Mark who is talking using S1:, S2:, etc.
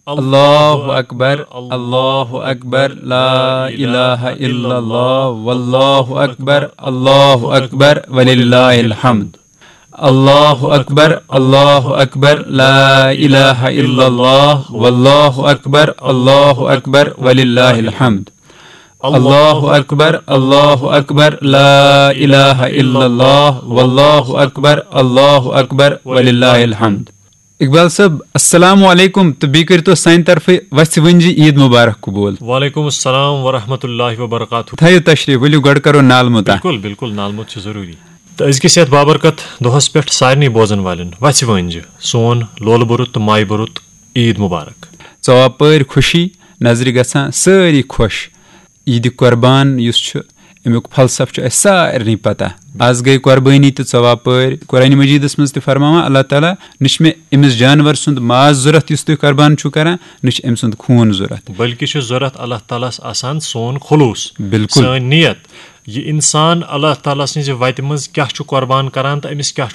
S1: Allahu Akbar, Allahu Akbar, La ilaha illallah, Wallahu Akbar, Allahu Akbar, Walillahil hamd. Allahu Akbar, Allahu Akbar, La ilaha illallah, Wallahu Akbar, Allahu Akbar, Walillahil hamd. Allahu Akbar, Allahu Akbar, La ilaha illallah, Wallahu Akbar, Allahu Akbar, Walillahil hamd. Iqbal साहब अस्सलाम वालेकुम तो beaker तो sign तरफ वस वंजी ईद मुबारक कबूल
S2: वालेकुम अस्सलाम व रहमतुल्लाहि व बरकातहू
S1: थयो तशरीफ वलियो गड करो नालमुता
S2: बिल्कुल बिल्कुल नालमुत छ जरूरी तो अजकिस यथ बाबरकत दोहस पेठ सारनी बोजन वालन वस वंजी सोन लोल बरुत माय बरुत ईद मुबारक
S1: चौपर खुशी नजर गसान सारी खुश ईद कुर्बान युस छ अमुक फलसफ छ सारनी पता आज गई कुर्बानी तो चवापर कुरान मजीदस मज फरमावा अल्लाह ताला निश में अमिस जानवर सुंद माज जरूरत युस तुम कुर्बान छु करान निश अम सुंद खून जरूरत
S2: बल्कि छ जरूरत अल्लाह ताला आसान सोन खुलूस
S1: बिल्कुल
S2: सन नियत ये इंसान अल्लाह ताला सज वत मज क्या कुर्बान करान तो अमिस क्या